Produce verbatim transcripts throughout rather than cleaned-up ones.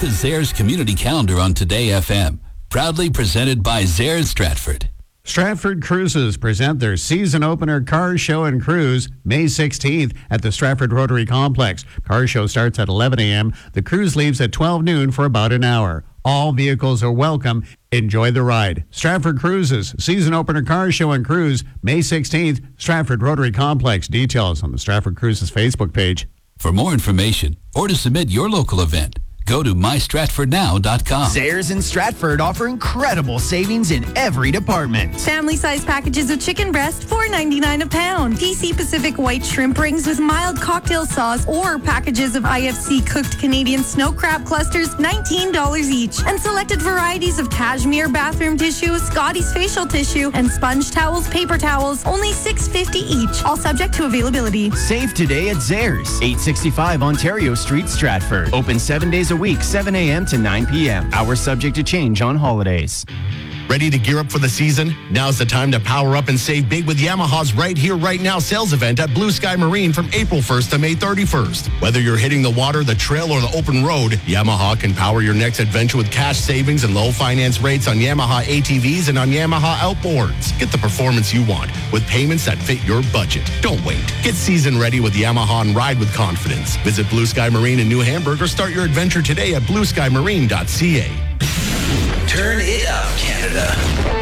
the Zehrs Community Calendar on Today F M. Proudly presented by Zehrs Stratford. Stratford Cruises present their season opener car show and cruise May sixteenth at the Stratford Rotary Complex. Car show starts at eleven a.m. The cruise leaves at twelve noon for about an hour. All vehicles are welcome. Enjoy the ride. Stratford Cruises, season opener car show and cruise May sixteenth, Stratford Rotary Complex. Details on the Stratford Cruises Facebook page. For more information or to submit your local event, go to my stratford now dot com. Zehrs in Stratford offer incredible savings in every department. Family-sized packages of chicken breast, four ninety-nine a pound. P C Pacific white shrimp rings with mild cocktail sauce, or packages of I F C cooked Canadian snow crab clusters, nineteen dollars each. And selected varieties of cashmere bathroom tissue, Scotty's facial tissue, and sponge towels, paper towels, only six fifty each. All subject to availability. Save today at Zehrs, eight sixty-five Ontario Street, Stratford. Open seven days a week, seven a.m. to nine p.m. Hours subject to change on holidays. Ready to gear up for the season? Now's the time to power up and save big with Yamaha's Right Here, Right Now sales event at Blue Sky Marine from April first to May thirty-first. Whether you're hitting the water, the trail, or the open road, Yamaha can power your next adventure with cash savings and low finance rates on Yamaha A T Vs and on Yamaha outboards. Get the performance you want with payments that fit your budget. Don't wait. Get season ready with Yamaha and ride with confidence. Visit Blue Sky Marine in New Hamburg or start your adventure today at blue sky marine dot c a. Turn it up, Canada.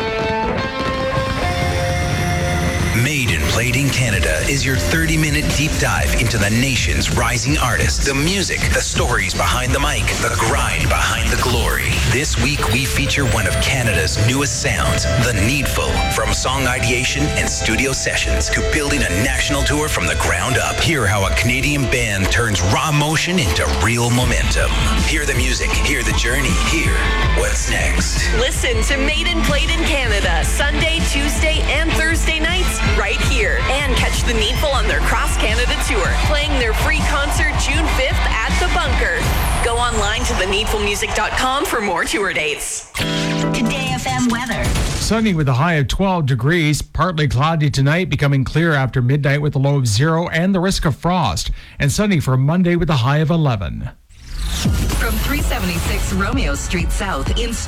Made and Played in Canada is your thirty-minute deep dive into the nation's rising artists, the music, the stories behind the mic, the grind behind the glory. This week, we feature one of Canada's newest sounds, The Needful. From song ideation and studio sessions to building a national tour from the ground up. Hear how a Canadian band turns raw emotion into real momentum. Hear the music, hear the journey, hear what's next. Listen to Made and Played in Canada, Sunday, Tuesday, and Thursday nights, right here. And catch The Needful on their Cross Canada tour, playing their free concert June fifth at The Bunker. Go online to the needful music dot com for more tour dates. Today F M weather. Sunny with a high of twelve degrees, partly cloudy tonight, becoming clear after midnight with a low of zero and the risk of frost. And sunny for Monday with a high of eleven. From three seventy-six Romeo Street South in